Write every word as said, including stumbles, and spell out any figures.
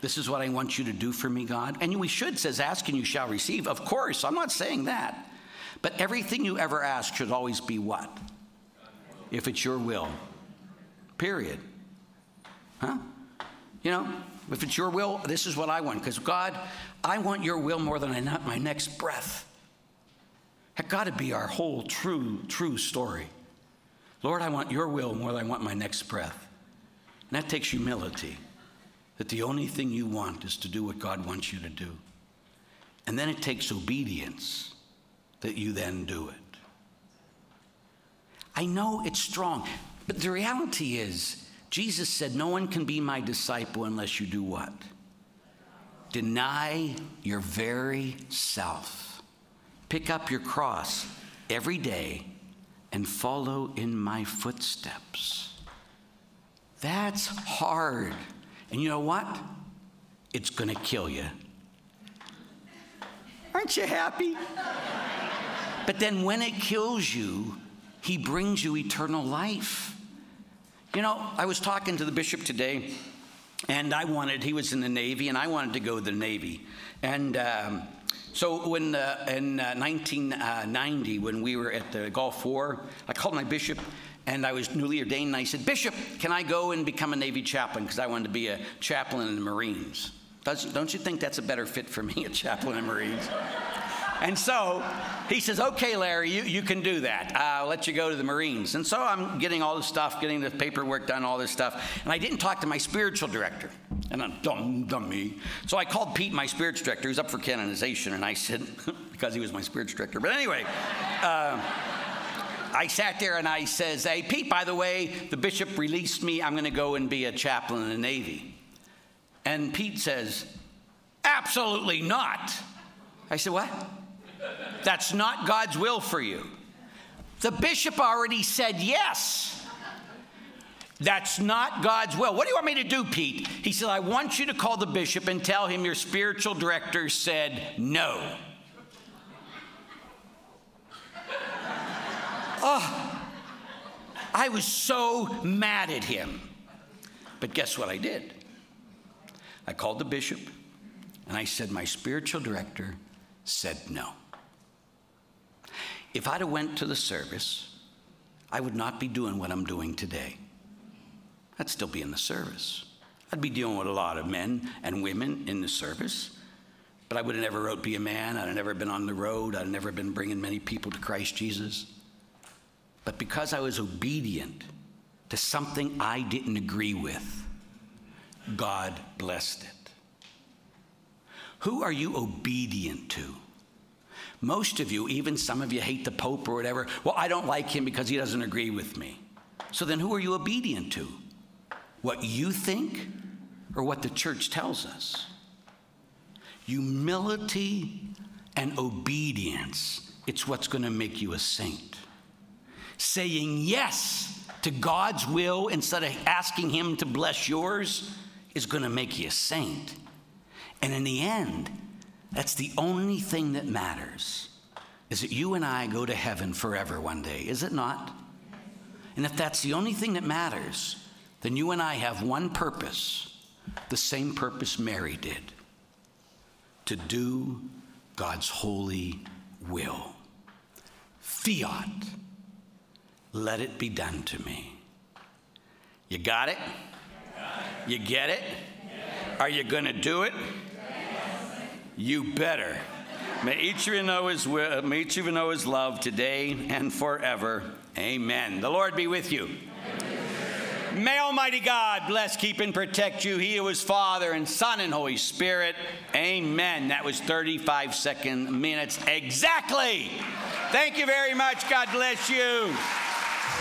This is what I want you to do for me, God. And we should, says, ask and you shall receive. Of course, I'm not saying that. But everything you ever ask should always be what? If it's your will. Period. Huh? You know, if it's your will, this is what I want. Because God, I want your will more than I want my next breath. That got to be our whole true, true story. Lord, I want your will more than I want my next breath. And that takes humility. That the only thing you want is to do what God wants you to do. And then it takes obedience that you then do it. I know it's strong, but the reality is, Jesus said, no one can be my disciple unless you do what? Deny your very self. Pick up your cross every day and follow in my footsteps. That's hard. And you know what? It's going to kill you. Aren't you happy? But then when it kills you, he brings you eternal life. You know, I was talking to the bishop today, and I wanted, he was in the Navy, and I wanted to go to the Navy. And um, so when uh, in uh, nineteen ninety, when we were at the Gulf War, I called my bishop, and I was newly ordained, and I said, Bishop, can I go and become a Navy chaplain? Because I wanted to be a chaplain in the Marines. Does, don't you think that's a better fit for me, a chaplain in the Marines? And so he says, okay, Larry, you, you can do that. I'll let you go to the Marines. And so I'm getting all this stuff, getting the paperwork done, all this stuff. And I didn't talk to my spiritual director. And I'm dumb, dumb me. So I called Pete, my spiritual director, who's up for canonization. And I said, because he was my spiritual director. But anyway, uh, I sat there and I says, hey, Pete, by the way, the bishop released me. I'm going to go and be a chaplain in the Navy. And Pete says, absolutely not. I said, what? That's not God's will for you. The bishop already said yes. That's not God's will. What do you want me to do, Pete? He said, I want you to call the bishop and tell him your spiritual director said no. Oh, I was so mad at him. But guess what I did? I called the bishop and I said, my spiritual director said no. If I'd have went to the service, I would not be doing what I'm doing today. I'd still be in the service. I'd be dealing with a lot of men and women in the service, but I would have never wrote Be a Man. I'd have never been on the road. I'd have never been bringing many people to Christ Jesus. But because I was obedient to something I didn't agree with, God blessed it. Who are you obedient to? Most of you, even some of you, hate the Pope or whatever. Well, I don't like him because he doesn't agree with me. So then who are you obedient to? What you think or what the church tells us? Humility and obedience, it's what's going to make you a saint. Saying yes to God's will instead of asking him to bless yours is going to make you a saint. And in the end, that's the only thing that matters, is that you and I go to heaven forever one day, is it not? And if that's the only thing that matters, then you and I have one purpose, the same purpose Mary did, to do God's holy will. Fiat, let it be done to me. You got it? You get it? Are you going to do it? You better. May each of you know his will, may each of you know his love today and forever. Amen. The Lord be with you. Amen. May Almighty God bless, keep, and protect you. He who is Father and Son and Holy Spirit. Amen. That was thirty-five second minutes exactly. Thank you very much. God bless you.